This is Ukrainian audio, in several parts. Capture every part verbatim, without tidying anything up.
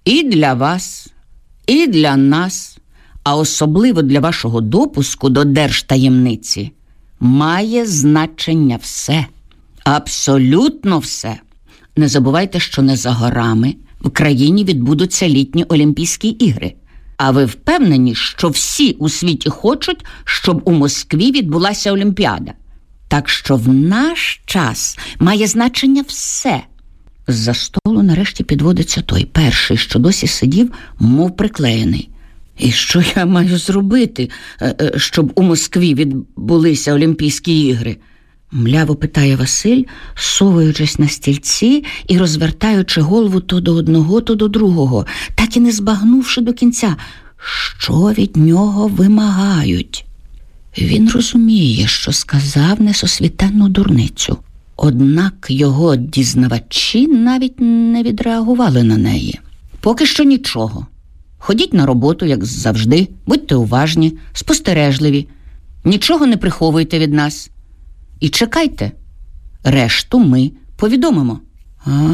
І для вас, і для нас, а особливо для вашого допуску до держтаємниці, має значення все. Абсолютно все. Не забувайте, що не за горами в країні відбудуться літні Олімпійські ігри. А ви впевнені, що всі у світі хочуть, щоб у Москві відбулася Олімпіада? Так що в наш час має значення все. З-за столу нарешті підводиться той перший, що досі сидів, мов приклеєний. І що я маю зробити, щоб у Москві відбулися Олімпійські ігри? Мляво питає Василь, совуючись на стільці і розвертаючи голову то до одного, то до другого, так і не збагнувши до кінця, що від нього вимагають. Він розуміє, що сказав несосвітенну дурницю. Однак його дізнавачі навіть не відреагували на неї. Поки що нічого. Ходіть на роботу, як завжди, будьте уважні, спостережливі, нічого не приховуйте від нас. І чекайте, решту ми повідомимо. А,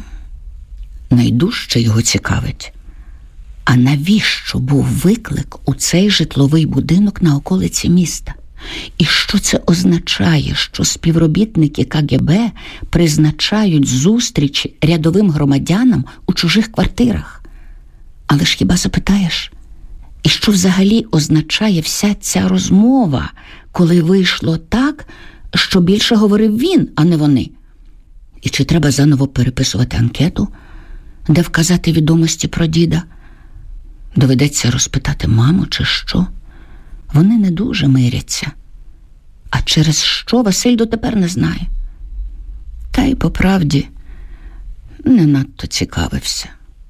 найдужче його цікавить. А навіщо був виклик у цей житловий будинок на околиці міста? І що це означає, що співробітники ка ге бе призначають зустрічі рядовим громадянам у чужих квартирах? Але ж хіба запитаєш, і що взагалі означає вся ця розмова, коли вийшло так, що більше говорив він, а не вони? І чи треба заново переписувати анкету, де вказати відомості про діда? Доведеться розпитати маму чи що? Вони не дуже миряться. А через що Василь дотепер не знає. Та й по правді не надто цікавився.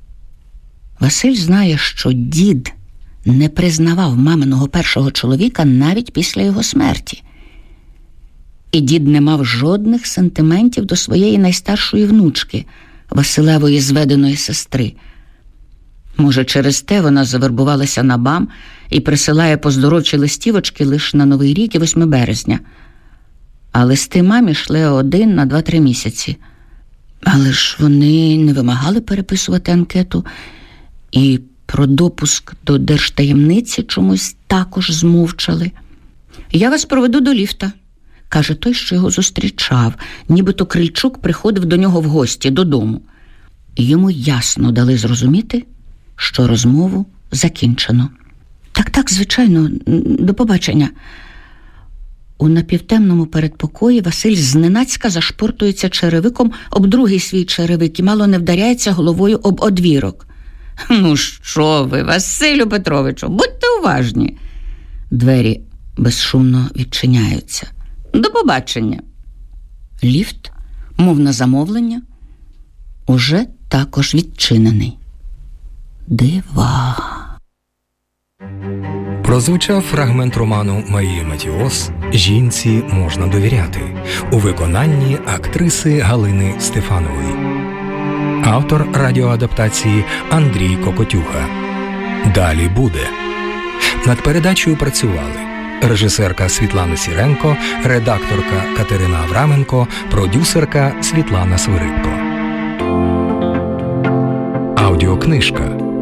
Василь знає, що дід не признавав маминого першого чоловіка навіть після його смерті. І дід не мав жодних сентиментів до своєї найстаршої внучки, Василевої зведеної сестри. Може, через те вона завербувалася на БАМ і присилає поздоровчі листівочки лише на Новий рік і восьме березня. А листи мамі йшли один на два-три місяці. Але ж вони не вимагали переписувати анкету і про допуск до держтаємниці чомусь також змовчали. «Я вас проведу до ліфта», – каже той, що його зустрічав, нібито Крильчук приходив до нього в гості, додому. Йому ясно дали зрозуміти, що розмову закінчено. «Так-так, звичайно, до побачення». У напівтемному передпокої Василь зненацька зашпортується черевиком об другий свій черевик і мало не вдаряється головою об одвірок. «Ну що ви, Василю Петровичу, будьте уважні!» Двері безшумно відчиняються. «До побачення!» Ліфт, мов на замовлення, уже також відчинений. Дива. Прозвучав фрагмент роману Марії Матіос «Жінці можна довіряти» у виконанні актриси Галини Стефанової. Автор радіоадаптації Андрій Кокотюха. Далі буде. Над передачею працювали режисерка Світлана Сіренко, редакторка Катерина Авраменко, продюсерка Світлана Свиридко. Аудіокнижка.